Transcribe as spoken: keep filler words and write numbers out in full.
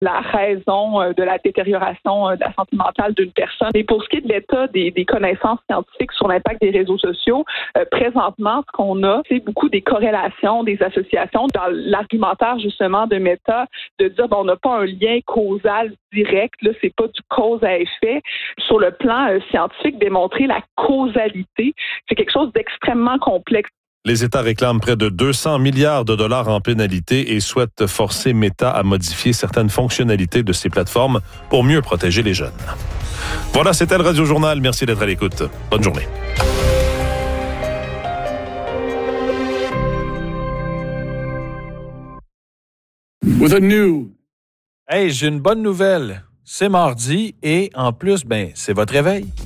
la raison de la détérioration de la santé mentale d'une personne. Et pour ce qui est de l'état des, des connaissances scientifiques sur l'impact des réseaux sociaux, euh, présentement, ce qu'on a, c'est beaucoup des corrélations, des associations dans l'argumentaire justement de Meta, de dire bon, on n'a pas un lien causal direct, là, c'est pas du cause à effet. Sur le plan euh, scientifique, démontrer la causalité, c'est quelque chose d'extrêmement complexe. Les États réclament près de deux cents milliards de dollars en pénalités et souhaitent forcer Meta à modifier certaines fonctionnalités de ses plateformes pour mieux protéger les jeunes. Voilà, c'était le Radio Journal. Merci d'être à l'écoute. Bonne journée. With a new... Hey, j'ai une bonne nouvelle. C'est mardi et en plus, ben, c'est votre réveil.